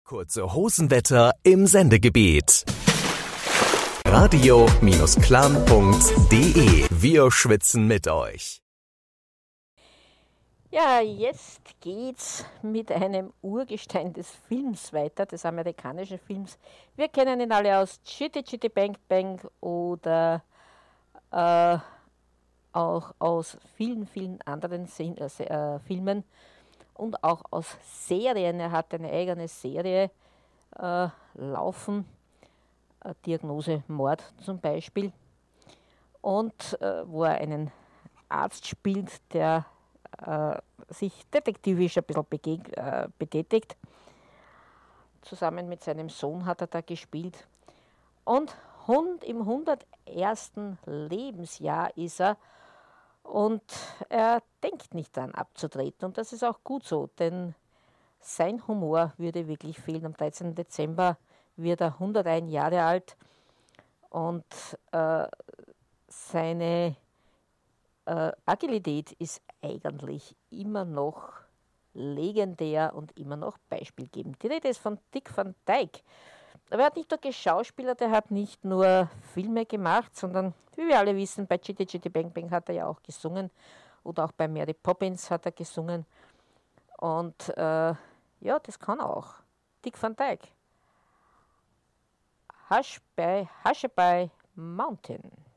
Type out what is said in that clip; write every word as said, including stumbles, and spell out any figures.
Kurze Hosenwetter im Sendegebiet. radio-clan punkt de. Wir schwitzen mit euch. Ja, jetzt geht's mit einem Urgestein des Films weiter, des amerikanischen Films. Wir kennen ihn alle aus Chitty Chitty Bang Bang oder äh, auch aus vielen, vielen anderen Se- äh, Filmen und auch aus Serien. Er hat eine eigene Serie äh, laufen, äh, Diagnose Mord zum Beispiel, und äh, wo er einen Arzt spielt, der äh, sich detektivisch ein bisschen begeg- äh, betätigt. Zusammen mit seinem Sohn hat er da gespielt. Und hund, im hundertersten Lebensjahr ist er und er denkt nicht daran abzutreten. Und das ist auch gut so, denn sein Humor würde wirklich fehlen. Am dreizehnten Dezember wird er hunderteins Jahre alt und äh, seine äh, Agilität ist eigentlich immer noch legendär und immer noch beispielgebend. Die Rede ist von Dick Van Dyke. Aber er hat nicht nur geschauspielert, er hat nicht nur Filme gemacht, sondern, wie wir alle wissen, bei Chitty Chitty Bang Bang hat er ja auch gesungen oder auch bei Mary Poppins hat er gesungen. Und äh, ja, das kann er auch. Dick Van Dyke. Hush by, Hush by Mountain.